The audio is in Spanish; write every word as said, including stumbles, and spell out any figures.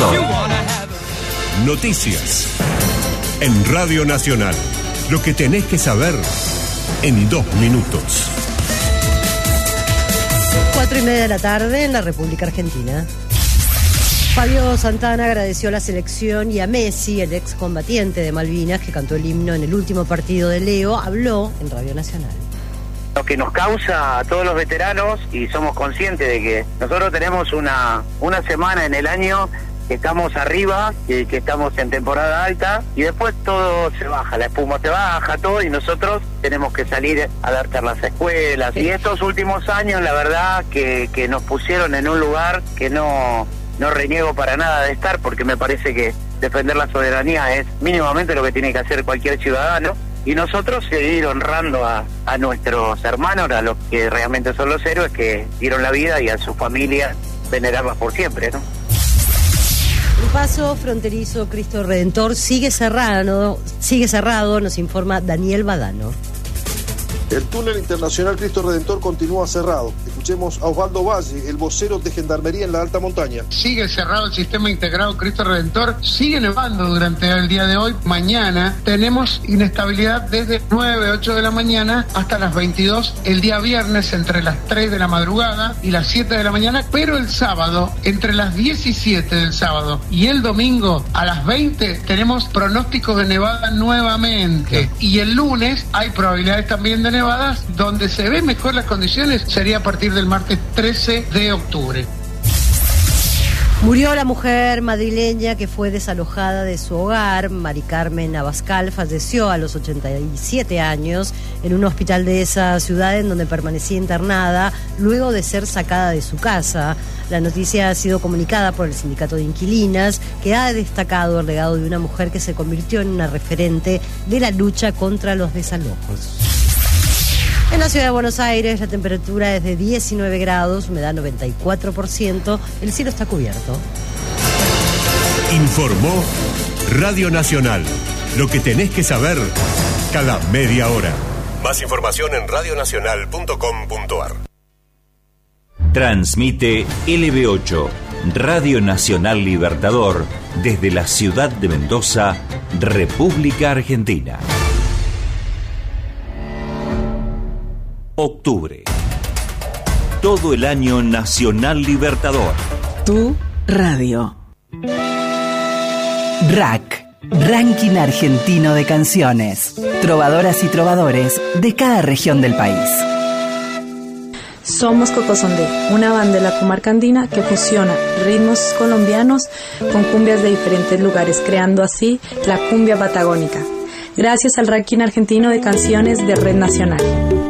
corazón. Noticias en Radio Nacional. Lo que tenés que saber en dos minutos. Cuatro y media de la tarde en la República Argentina. Fabio Santana agradeció a la selección y a Messi, el excombatiente de Malvinas, que cantó el himno en el último partido de Leo, habló en Radio Nacional. Lo que nos causa a todos los veteranos, y somos conscientes de que nosotros tenemos una, una semana en el año que estamos arriba, que, que estamos en temporada alta, y después todo se baja, la espuma se baja, todo, y nosotros tenemos que salir a dar charlas a escuelas. Sí. Y estos últimos años, la verdad, que, que nos pusieron en un lugar que no... No reniego para nada de estar, porque me parece que defender la soberanía es mínimamente lo que tiene que hacer cualquier ciudadano, y nosotros seguir honrando a, a nuestros hermanos, a los que realmente son los héroes que dieron la vida, y a sus familias venerarlas por siempre, ¿no? El paso fronterizo Cristo Redentor sigue cerrado, sigue cerrado, nos informa Daniel Badano. El túnel internacional Cristo Redentor continúa cerrado. Escuchemos a Osvaldo Valle, el vocero de Gendarmería en la alta montaña. Sigue cerrado el sistema integrado Cristo Redentor, sigue nevando durante el día de hoy. Mañana tenemos inestabilidad desde nueve, ocho de la mañana hasta las veintidós, el día viernes entre las tres de la madrugada y las siete de la mañana, pero el sábado, entre las diecisiete del sábado y el domingo a las veinte, tenemos pronósticos de nevada nuevamente. Y el lunes hay probabilidades también de nevada. Donde se ven mejor las condiciones sería a partir del martes trece de octubre. Murió la mujer madrileña que fue desalojada de su hogar. Mari Carmen Abascal falleció a los ochenta y siete años en un hospital de esa ciudad en donde permanecía internada luego de ser sacada de su casa. La noticia ha sido comunicada por el sindicato de inquilinas, que ha destacado el legado de una mujer que se convirtió en una referente de la lucha contra los desalojos. En la ciudad de Buenos Aires la temperatura es de diecinueve grados, humedad noventa y cuatro por ciento, el cielo está cubierto. Informó Radio Nacional. Lo que tenés que saber cada media hora. Más información en radio nacional punto com punto a r. Transmite L B ocho, Radio Nacional Libertador, desde la ciudad de Mendoza, República Argentina. Octubre. Todo el año Nacional Libertador. Tu radio. R A C, Ranking Argentino de Canciones. Trovadoras y trovadores de cada región del país. Somos Cocosondé, una banda de la comarca andina que fusiona ritmos colombianos con cumbias de diferentes lugares, creando así la cumbia patagónica. Gracias al Ranking Argentino de Canciones de Red Nacional.